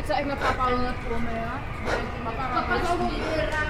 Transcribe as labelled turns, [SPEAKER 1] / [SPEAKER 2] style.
[SPEAKER 1] Sa ik na papa na po maya. Papa ra.